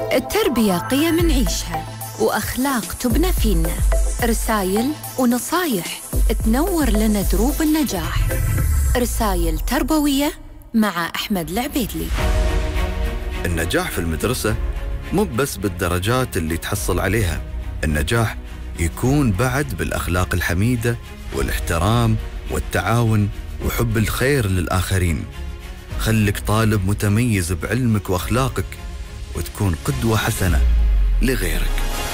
التربية قيم نعيشها وأخلاق تبنى فينا، رسايل ونصايح تنور لنا دروب النجاح. رسايل تربوية مع أحمد العبيدلي. النجاح في المدرسة مو بس بالدرجات اللي تحصل عليها، النجاح يكون بعد بالأخلاق الحميدة والاحترام والتعاون وحب الخير للآخرين. خلك طالب متميز بعلمك وأخلاقك وتكون قدوة حسنة لغيرك.